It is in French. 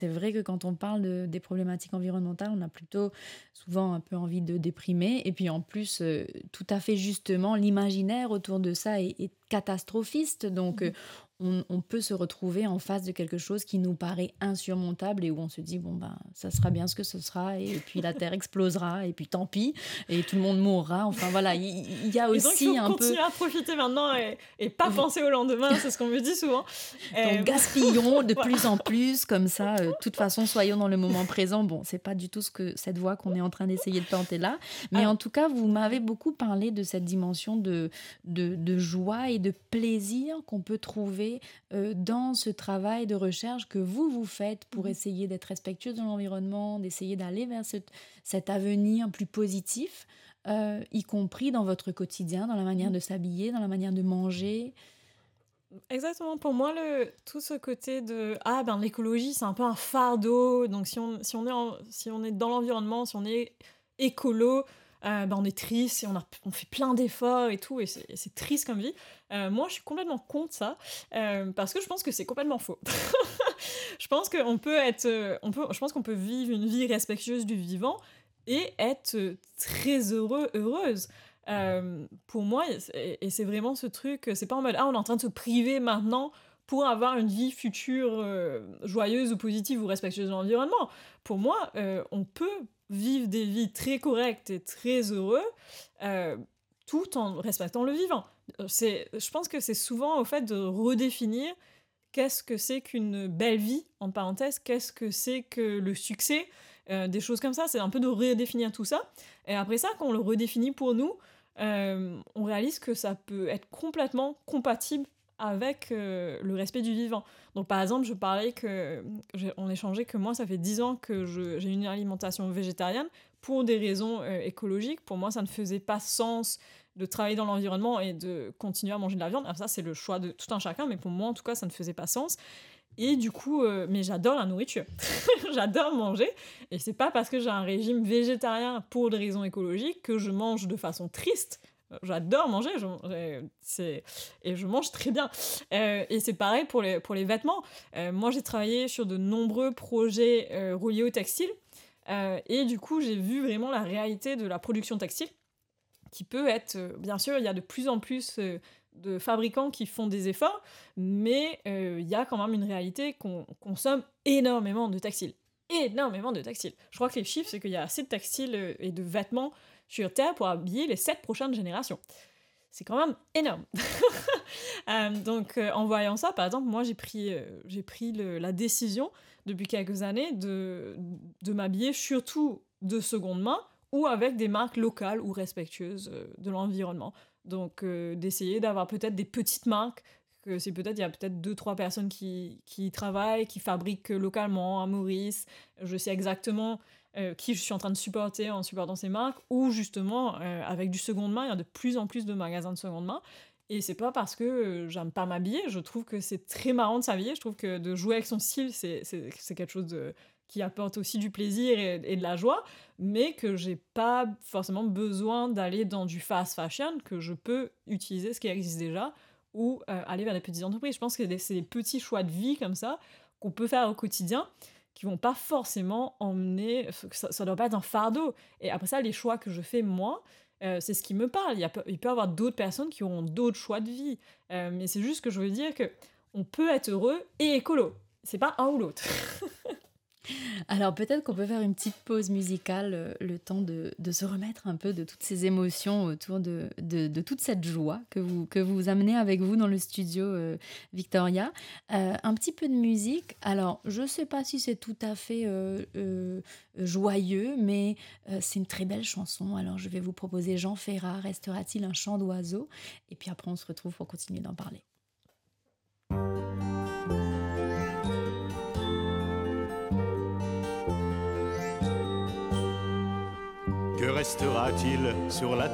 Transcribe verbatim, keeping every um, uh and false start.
C'est vrai que quand on parle de des problématiques environnementales, on a plutôt souvent un peu envie de déprimer et puis en plus, heu, tout à fait justement, l'imaginaire autour de ça est est catastrophiste donc heu, Mmh. on on peut se retrouver en face de quelque chose qui nous paraît insurmontable et où on se dit: «Bon ben, ça sera bien ce que ce sera et puis la terre explosera et puis tant pis et tout le monde mourra». Enfin voilà, il il il y a Et donc il faut aussi un peu continuer à profiter maintenant et et pas v penser au lendemain, c'est ce qu'on me dit souvent. donc Hem, gaspillons de voilà. plus en plus comme ça, heu, de toute façon, soyons dans le moment présent. Bon, c'est pas du tout ce que cette voie qu'on est en train d'essayer de planter là, mais Alors en tout cas, vous m'avez ouais. beaucoup parlé de cette dimension de de de joie et de plaisir qu'on peut trouver, heu, dans ce travail de recherche que vous, vous faites pour Mmh mh. essayer d'être respectueuse de l'environnement, d'essayer d'aller vers cet cet avenir plus positif, heu, y compris dans votre quotidien, dans la manière Mmh. de s'habiller, dans la manière de manger. Exactement, pour moi, le tout ce côté de: «Ah ben, l'écologie, c'est un peu un fardeau, donc si on si on est en si on est dans l'environnement, si on est écolo, heu, ben, on est triste et on a p on fait plein d'efforts et tout et c'est et c'est triste comme vie». Heu, moi, je suis complètement contre ça, heu, parce que je pense que c'est complètement faux. Je pense qu'on peut être, heu, on peut je pense qu'on peut vivre une vie respectueuse du vivant et être, heu, très heureux, heureuse. Hem, pour moi et c'est et c'est vraiment ce truc, heu, c'est pas en mode: «Ah, on est en train de se priver maintenant pour avoir une vie future, heu, joyeuse ou positive ou respectueuse de l'environnement». Pour moi, heu, on peut vivre des vies très correctes et très heureux, heu, tout en respectant le vivant. Heu, c'est je pense que c'est souvent au fait de redéfinir qu'est-ce que c'est qu'une belle vie, entre parenthèses, qu'est-ce que c'est que le succès, heu, des choses comme ça. C'est un peu de redéfinir tout ça et après ça, quand on le redéfinit pour nous, hem, on réalise que ça peut être complètement compatible avec, heu, le respect du vivant. Donc par exemple, je parlais que, mmh, j'ai on échangeait que moi, ça fait dix ans que je j'ai une alimentation végétarienne pour des raisons, heu, écologiques. Pour moi, ça ne faisait pas sens de travailler dans l'environnement et de continuer à manger de la viande. Alors ça, c'est le choix de tout un chacun, mais pour moi, en tout cas, ça ne faisait pas sens et du coup, heu, mais j'adore la nourriture. J'adore manger et c'est pas parce que j'ai un régime végétarien pour des raisons écologiques que je mange de façon triste. Heu, j'adore manger, je j'ai c'est et je mange très bien. Heu et c'est pareil pour les pour les vêtements. Heu, moi, j'ai travaillé sur de nombreux projets, heu, reliés au textile, heu et du coup, j'ai vu vraiment la réalité de la production textile qui peut être, heu, bien sûr, il y a de plus en plus, heu, de fabricants qui font des efforts, mais heu, il y a quand même une réalité qu'on consomme énormément de textiles. Énormément de textiles. Je crois que les chiffres, c'est qu'il y a assez de textiles, heu et de vêtements sur terre pour habiller les sept prochaines générations. C'est quand même énorme. Hem, donc heu, en voyant ça, par exemple, moi, j'ai pris, heu, j'ai pris le la décision depuis quelques années de de m'habiller surtout de seconde main ou avec des marques locales ou respectueuses, heu, de l'environnement. Donc heu, d'essayer d'avoir peut-être des petites marques, que c'est peut-être il y a peut-être deux trois personnes qui qui y travaillent, qui fabriquent, heu, localement à Maurice. Je sais exactement, heu, qui je suis en train de supporter en supportant ces marques ou justement, heu, avec du seconde main, il y a de plus en plus de magasins de seconde main et c'est pas parce que, heu, j'aime pas m'habiller, je trouve que c'est très marrant de s'habiller, je trouve que de jouer avec son style, c'est c'est c'est quelque chose de qui apporte aussi du plaisir et et de la joie, mais que j'ai pas forcément besoin d'aller dans du fast fashion, que je peux utiliser ce qui existe déjà ou, heu, aller vers des petites entreprises. Je pense que des c'est des petits choix de vie comme ça, qu'on peut faire au quotidien, qui vont pas forcément emmener f que ça ça doit pas être un fardeau et après ça, les choix que je fais moi, heu, c'est ce qui me parle. Il y a peut il peut y avoir d'autres personnes qui auront d'autres choix de vie, heu, mais c'est juste que je veux dire qu'on peut être heureux et écolo. C'est pas un ou l'autre. Alors peut-être qu'on peut faire une petite pause musicale, heu, le temps de de se remettre un peu de toutes ces émotions autour de de de toute cette joie que vous que vous amenez avec vous dans le studio, heu, Victoria. Heu, un petit peu de musique. Alors je sais pas si c'est tout à fait, heu heu, joyeux, mais heu, c'est une très belle chanson. Alors je vais vous proposer Jean Ferrat, «Restera-t-il un chant d'oiseau?» et puis après on se retrouve pour continuer d'en parler. Que restera-t-il sur la